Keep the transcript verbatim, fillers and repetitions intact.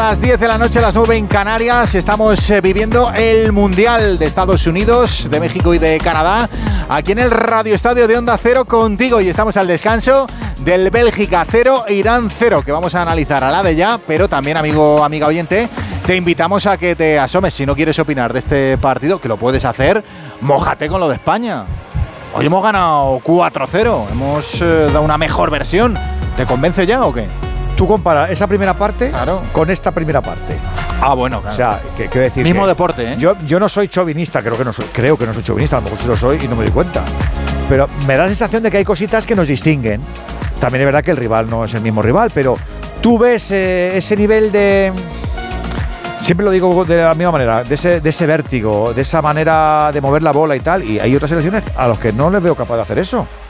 las diez de la noche, las nueve en Canarias. Estamos eh, viviendo el Mundial de Estados Unidos, de México y de Canadá, aquí en el Radio Estadio de Onda Cero contigo. Y estamos al descanso del Bélgica cero, Irán cero, que vamos a analizar a la de ya. Pero también, amigo, amiga oyente, te invitamos a que te asomes. Si no quieres opinar de este partido, que lo puedes hacer, mójate con lo de España. Hoy hemos ganado cuatro cero, hemos eh, dado una mejor versión. ¿Te convence ya o qué? Tú comparas esa primera parte claro. con esta primera parte. Ah, bueno, claro. O sea, que, quiero decir mismo que deporte, ¿eh? Yo, yo no soy chauvinista, creo que no soy, creo que no soy chauvinista, a lo mejor sí lo soy y no me doy cuenta. Pero me da la sensación de que hay cositas que nos distinguen. También es verdad que el rival no es el mismo rival, pero tú ves eh, ese nivel de... Siempre lo digo de la misma manera, de ese, de ese vértigo, de esa manera de mover la bola y tal, y hay otras selecciones a los que no les veo capaz de hacer eso.